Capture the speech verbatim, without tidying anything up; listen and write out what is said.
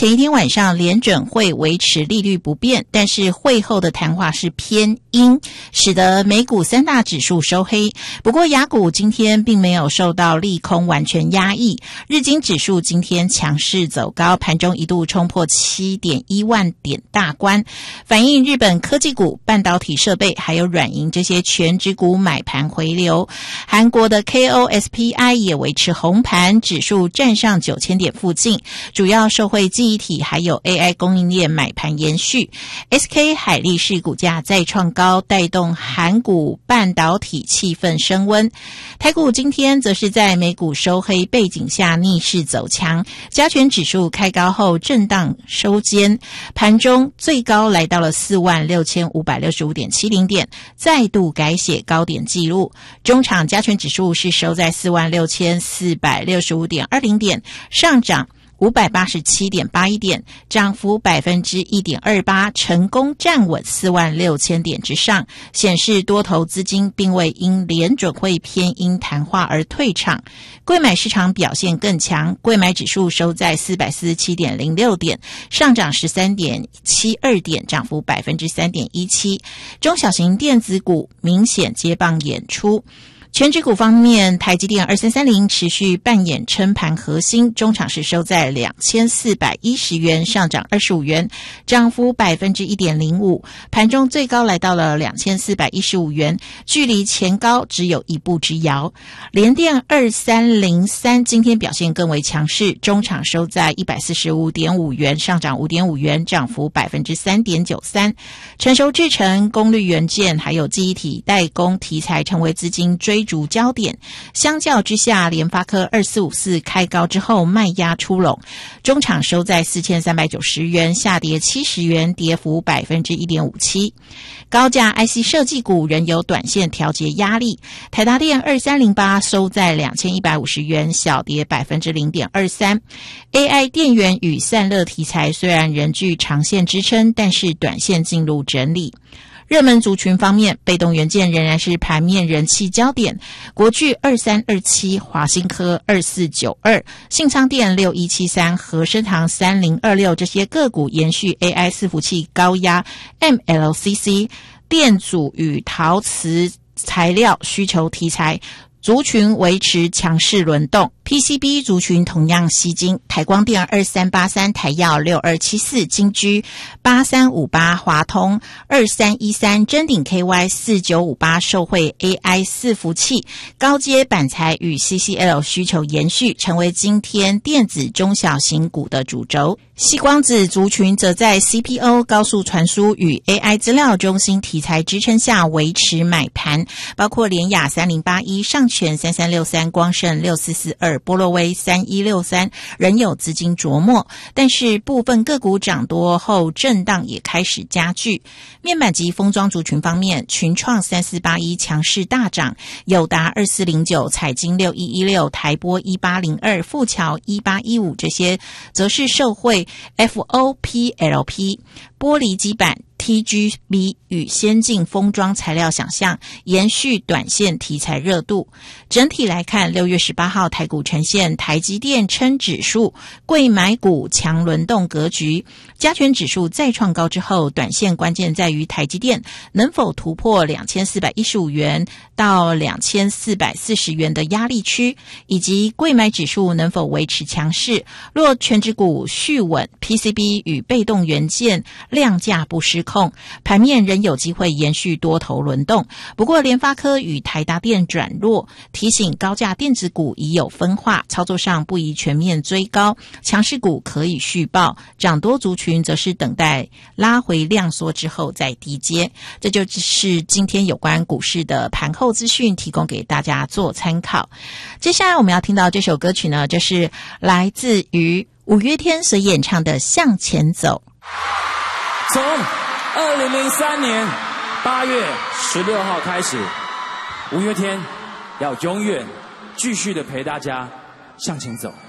前一天晚上联准会维持利率不变，但是会后的谈话是偏鹰，使得美股三大指数收黑。不过亚股今天并没有受到利空完全压抑，日经指数今天强势走高，盘中一度冲破 七点一万点大关，反映日本科技股、半导体设备还有软银这些全指股买盘回流。韩国的 K O S P I 也维持红盘，指数站上九千点附近，主要受惠记忆体还有 A I 供应链买盘延续。 S K 海力士股价再创高，带动韩股半导体气氛升温。台股今天则是在美股收黑背景下逆势走强，加权指数开高后震荡收坚，盘中最高来到了 四万六千五百六十五点七零点，再度改写高点纪录。中场加权指数是收在 四万六千四百六十五点二零点，上涨五百八十七点八一点，涨幅 百分之一点二八， 成功站稳四万六千点之上，显示多头资金并未因联准会偏鹰谈话而退场。柜买市场表现更强，柜买指数收在 四百四十七点零六点，上涨 十三点七二点，涨幅 百分之三点一七。中小型电子股明显接棒演出。全指股方面，台积电二三三零持续扮演撑盘核心，中场是收在两千四百一十元，上涨二十五元，涨幅 百分之一点零五， 盘中最高来到了两千四百一十五元，距离前高只有一步之遥。联电二三零三今天表现更为强势，中场收在一百四十五点五元，上涨五点五元，涨幅 百分之三点九三。成熟制程、功率元件还有记忆体代工题材成为资金追主焦点，相较之下，联发科二四五四开高之后卖压出笼，中场收在四千三百九十元，下跌七十元，跌幅 百分之一点五七。高价 I C 设计股仍有短线调节压力，台达电二三零八收在两千一百五十元，小跌 百分之零点二三。A I 电源与散热题材虽然仍具长线支撑，但是短线进入整理。热门族群方面，被动元件仍然是盘面人气焦点，国巨二三二七、华新科二四九二、信昌电六一七三、和生堂三零二六这些个股延续 A I 伺服器高压 M L C C 电阻与陶瓷材料需求题材，族群维持强势轮动。P C B 族群同样吸金，台光电二三八三、台耀六二七四、金居八三五八、华通二三一三、臻鼎 K Y 四九五八受惠 A I 伺服器、高阶板材与 C C L 需求延续，成为今天电子中小型股的主轴。矽光子族群则在 C P O、高速传输与 A I 资料中心题材支撑下维持买盘，包括联亚三零八一、上全三三六三、光盛六四四二、波洛威三一六三仍有资金琢磨，但是部分个股涨多后震荡也开始加剧。面板及封装族群方面，群创三四八一强势大涨，友达二四零九、彩晶六一一六、台玻一八零二、富桥一八一五这些则是受惠 F O P L P、 玻璃基板、T G B 与先进封装材料想象，延续短线题材热度。整体来看，六月十八号台股呈现台积电撑指数、贵买股强轮动格局，加权指数再创高之后，短线关键在于台积电能否突破两千四百一十五元到两千四百四十元的压力区，以及贵买指数能否维持强势。若全指股续稳， P C B 与被动元件量价不失控，盘面仍有机会延续多头轮动。不过联发科与台达电转弱，提醒高价电子股已有分化，操作上不宜全面追高，强势股可以续报，涨多族群则是等待拉回量缩之后再低接。这就是今天有关股市的盘后资讯，提供给大家做参考。接下来我们要听到这首歌曲呢，就是来自于五月天所演唱的《向前走》。 从二零零三年八月十六号开始，五月天要永远继续的陪大家向前走。